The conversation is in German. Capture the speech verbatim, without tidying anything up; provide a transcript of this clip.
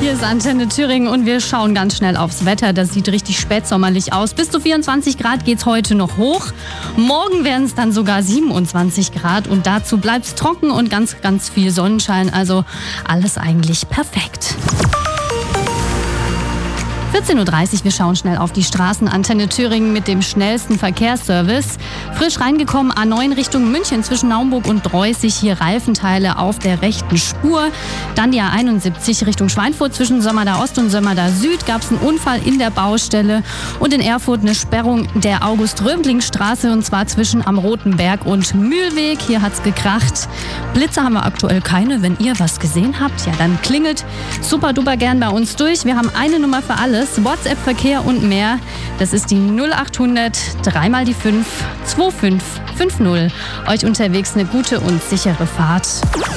Hier ist Antenne Thüringen und wir schauen ganz schnell aufs Wetter. Das sieht richtig spätsommerlich aus. Bis zu vierundzwanzig Grad geht's heute noch hoch. Morgen werden es dann sogar siebenundzwanzig Grad und dazu bleibt es trocken und ganz, ganz viel Sonnenschein. Also alles eigentlich perfekt. vierzehn Uhr dreißig, wir schauen schnell auf die Straßen. Antenne Thüringen mit dem schnellsten Verkehrsservice. Frisch reingekommen, A neun Richtung München zwischen Naumburg und Dreußig. Hier Reifenteile auf der rechten Spur. Dann die A einundsiebzig Richtung Schweinfurt zwischen Sömmerda Ost und Sömmerda Süd. Gab es einen Unfall in der Baustelle. Und in Erfurt eine Sperrung der August-Röbling-Straße und zwar zwischen am Roten Berg und Mühlweg. Hier hat's gekracht. Blitze haben wir aktuell keine. Wenn ihr was gesehen habt, ja dann klingelt super duper gern bei uns durch. Wir haben eine Nummer für alles. WhatsApp, Verkehr und mehr. Das ist die null achthundert, drei mal die fünf, zwei fünf fünf null. Euch unterwegs eine gute und sichere Fahrt.